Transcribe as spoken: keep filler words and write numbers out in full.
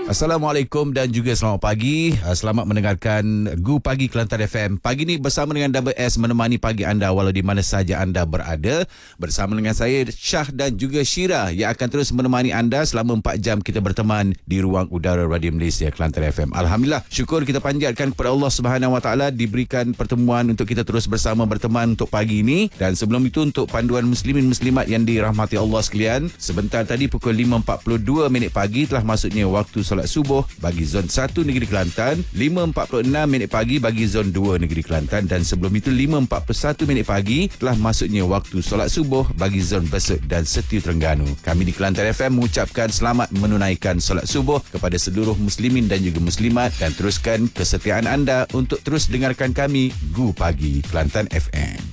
Assalamualaikum dan juga selamat pagi. Selamat mendengarkan Gu Pagi Kelantan F M. Pagi ni bersama dengan Double S menemani pagi anda walau di mana saja anda berada. Bersama dengan saya Syah dan juga Syira yang akan terus menemani anda selama empat jam kita berteman di ruang udara Radio Malaysia Kelantan F M. Alhamdulillah, syukur kita panjatkan kepada Allah Subhanahu Wa Taala diberikan pertemuan untuk kita terus bersama berteman untuk pagi ini. Dan sebelum itu untuk panduan muslimin muslimat yang dirahmati Allah sekalian, sebentar tadi pukul lima empat puluh dua minit pagi telah masuknya waktu solat subuh bagi zon satu negeri Kelantan, lima empat puluh enam minit pagi bagi zon dua negeri Kelantan, dan sebelum itu lima empat puluh satu minit pagi telah masuknya waktu solat subuh bagi zon Besut dan Setiu Terengganu. Kami di Kelantan F M mengucapkan selamat menunaikan solat subuh kepada seluruh muslimin dan juga muslimat, dan teruskan kesetiaan anda untuk terus dengarkan kami Gu Pagi Kelantan F M.